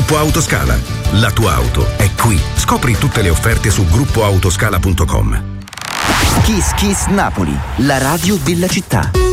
Gruppo Autoscala. La tua auto è qui. Scopri tutte le offerte su gruppoautoscala.com. Kiss Kiss Napoli, la radio della città.